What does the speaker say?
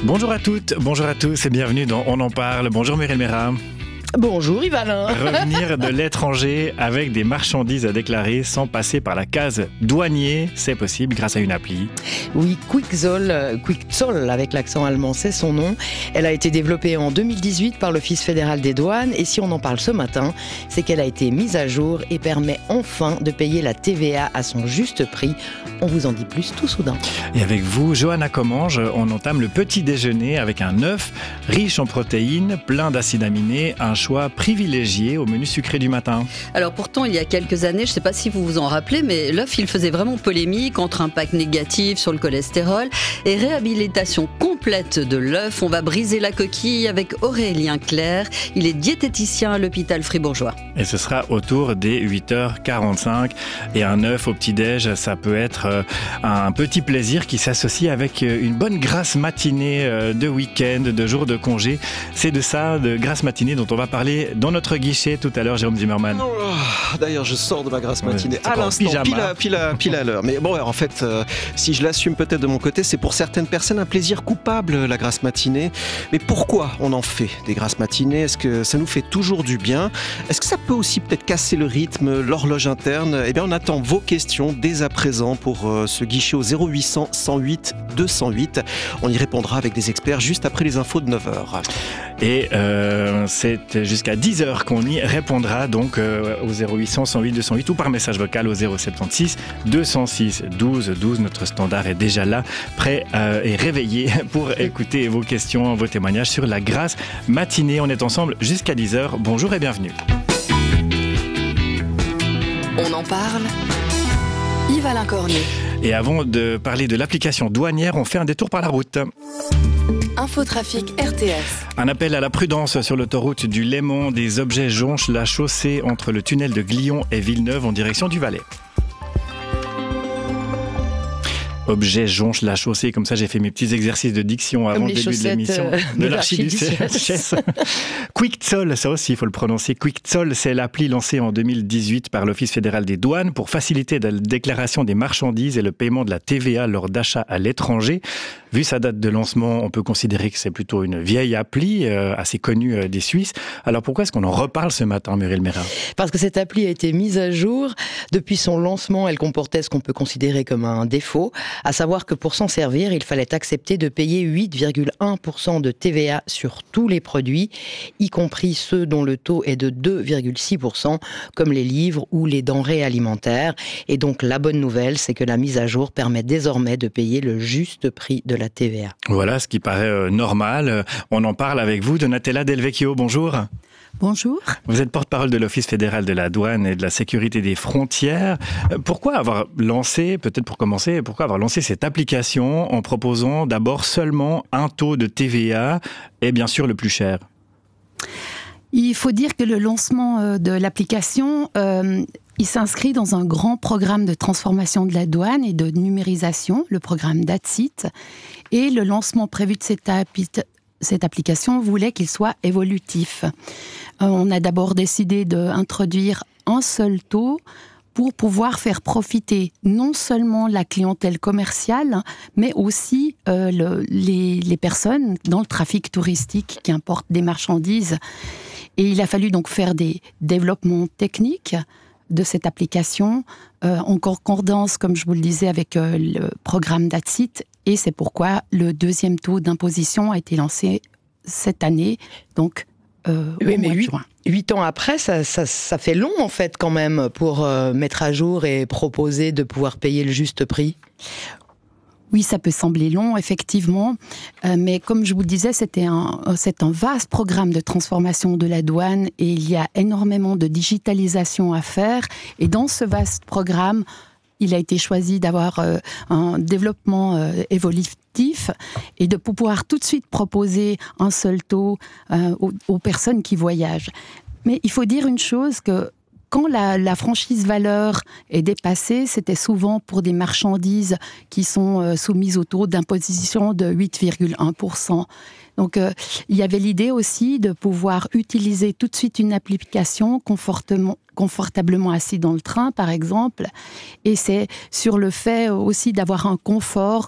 Bonjour à toutes, bonjour à tous et bienvenue dans On en parle. Bonjour Muriel Méra. Bonjour Yvalin. Revenir de l'étranger avec des marchandises à déclarer sans passer par la case douanier, c'est possible grâce à une appli. Oui, Quickzoll avec l'accent allemand, c'est son nom. Elle a été développée en 2018 par l'Office fédéral des douanes et si on en parle ce matin, c'est qu'elle a été mise à jour et permet enfin de payer la TVA à son juste prix. On vous en dit plus tout soudain. Et avec vous, Johanna Commange, on entame le petit déjeuner avec un œuf riche en protéines, plein d'acides aminés, un choix privilégié au menu sucré du matin. Alors pourtant, il y a quelques années, je ne sais pas si vous vous en rappelez, mais l'œuf, il faisait vraiment polémique entre impact négatif sur le cholestérol et réhabilitation complète de l'œuf. On va briser la coquille avec Aurélien Clerc. Il est diététicien à l'hôpital fribourgeois. Et ce sera autour des 8h45. Et un œuf au petit-déj, ça peut être un petit plaisir qui s'associe avec une bonne grasse matinée de week-end, de jour de congé. C'est de ça, de grasse matinée, dont on va parler dans notre guichet tout à l'heure, Jérôme Zimmermann. Oh, d'ailleurs, je sors de ma grasse matinée à l'instant, pile à l'heure. Mais bon, en fait, si je l'assume peut-être de mon côté, c'est pour certaines personnes un plaisir coupable, la grasse matinée. Mais pourquoi on en fait des grasses matinées ? Est-ce que ça nous fait toujours du bien ? Est-ce que ça peut aussi peut-être casser le rythme, l'horloge interne ? Eh bien, on attend vos questions dès à présent pour ce guichet au 0800 108 208. On y répondra avec des experts juste après les infos de 9h. Et c'est jusqu'à 10h qu'on y répondra donc au 0800 108 208 ou par message vocal au 076 206 12 12. Notre standard est déjà là, prêt et réveillé pour écouter vos questions, vos témoignages sur la grasse matinée. On est ensemble jusqu'à 10h. Bonjour et bienvenue. On en parle. Yvalin Cornet. Et avant de parler de l'application douanière, on fait un détour par la route. Infotrafic RTS. Un appel à la prudence sur l'autoroute du Léman. Des objets jonchent la chaussée entre le tunnel de Glion et Villeneuve en direction du Valais. Objet jonche la chaussée, comme ça j'ai fait mes petits exercices de diction avant le début de l'émission. De l'archiduchesse. Quickzoll, ça aussi il faut le prononcer. Quickzoll, c'est l'appli lancée en 2018 par l'Office fédéral des douanes pour faciliter la déclaration des marchandises et le paiement de la TVA lors d'achats à l'étranger. Vu sa date de lancement, on peut considérer que c'est plutôt une vieille appli, assez connue des Suisses. Alors pourquoi est-ce qu'on en reparle ce matin, Muriel Méra ? Parce que cette appli a été mise à jour. Depuis son lancement, elle comportait ce qu'on peut considérer comme un défaut, à savoir que pour s'en servir, il fallait accepter de payer 8,1% de TVA sur tous les produits, y compris ceux dont le taux est de 2,6%, comme les livres ou les denrées alimentaires. Et donc la bonne nouvelle, c'est que la mise à jour permet désormais de payer le juste prix de la TVA. Voilà, ce qui paraît normal. On en parle avec vous, Donatella Del Vecchio, bonjour. Bonjour. Vous êtes porte-parole de l'Office fédéral de la douane et de la sécurité des frontières. Pourquoi avoir lancé, peut-être pour commencer, cette application en proposant d'abord seulement un taux de TVA et bien sûr le plus cher ? Il faut dire que le lancement de l'application, il s'inscrit dans un grand programme de transformation de la douane et de numérisation, le programme DATSIT, et le lancement prévu de cette application voulait qu'il soit évolutif. On a d'abord décidé d'introduire un seul taux pour pouvoir faire profiter non seulement la clientèle commerciale, mais aussi les personnes dans le trafic touristique qui importent des marchandises. Et il a fallu donc faire des développements techniques de cette application, en concordance, comme je vous le disais, avec le programme DATSIT. Et c'est pourquoi le deuxième taux d'imposition a été lancé cette année, donc oui, mais 8 ans après, ça fait long en fait quand même pour mettre à jour et proposer de pouvoir payer le juste prix. Oui, ça peut sembler long, effectivement, mais comme je vous le disais, c'est un vaste programme de transformation de la douane et il y a énormément de digitalisation à faire. Et dans ce vaste programme, il a été choisi d'avoir un développement évolutif et de pouvoir tout de suite proposer un seul taux aux personnes qui voyagent. Mais il faut dire une chose, que quand la franchise valeur est dépassée, c'était souvent pour des marchandises qui sont soumises au taux d'imposition de 8,1%. Donc, il y avait l'idée aussi de pouvoir utiliser tout de suite une application confortablement assis dans le train, par exemple. Et c'est sur le fait aussi d'avoir un confort